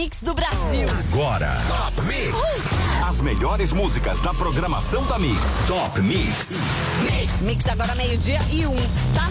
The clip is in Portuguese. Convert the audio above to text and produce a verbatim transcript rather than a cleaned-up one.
Mix do Brasil. Agora, Top Mix. Uh! As melhores músicas da programação da Mix. Top Mix. Mix. Mix agora meio-dia e um. Tá